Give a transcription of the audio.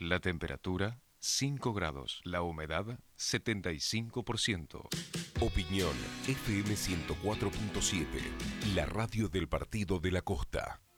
La temperatura 5 grados. La humedad 75%. Opinión FM 104.7, la radio del Partido de la Costa.